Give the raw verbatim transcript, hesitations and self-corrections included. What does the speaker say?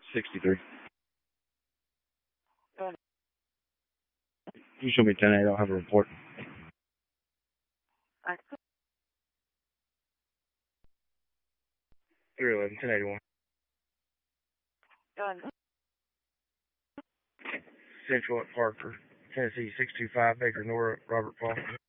sixty-three. Ten. You show me ten eight, I'll have a report. I three eleven, ten eighty-one. Done. Central at Parker, Tennessee, six two five, Baker Nora, Robert Paul.